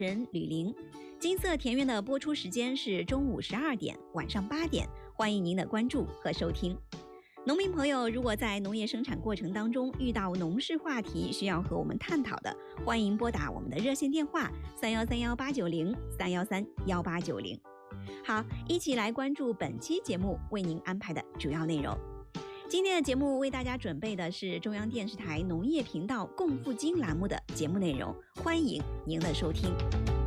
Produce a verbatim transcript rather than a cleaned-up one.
人吕玲。金色田园的播出时间是中午十二点、晚上八点，欢迎您的关注和收听。农民朋友，如果在农业生产过程当中遇到农事话题需要和我们探讨的，欢迎拨打我们的热线电话三幺三幺八九零三幺三幺八九零。好，一起来关注本期节目为您安排的主要内容。今天的节目为大家准备的是中央电视台农业频道共富金栏目的节目内容，欢迎您的收听。